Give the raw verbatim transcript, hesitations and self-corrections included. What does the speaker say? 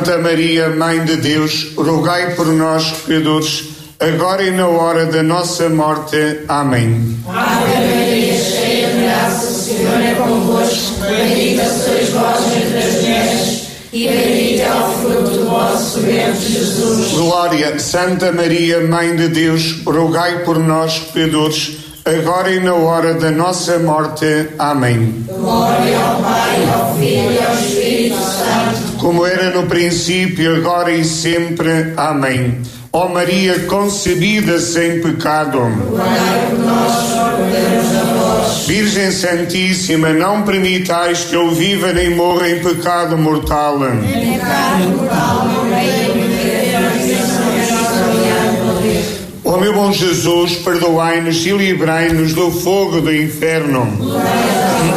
Santa Maria, Mãe de Deus, rogai por nós, pecadores, agora e na hora da nossa morte. Amém. Ave Maria, cheia de graça, o Senhor é convosco. Bendita sois vós entre as mulheres, e bendito é o fruto do vosso ventre, Jesus. Glória, Santa Maria, Mãe de Deus, rogai por nós, pecadores, agora e na hora da nossa morte. Amém. Glória ao Pai, ao Filho e ao Espírito Santo, como era no princípio, agora e sempre. Amém. Ó Maria concebida sem pecado, rogai por nós, Deus da vós. Virgem Santíssima, não permitais que eu viva nem morra em pecado mortal. Em pecado mortal, não reino de Ó meu bom Jesus, perdoai-nos e livrai-nos do fogo do inferno. Glória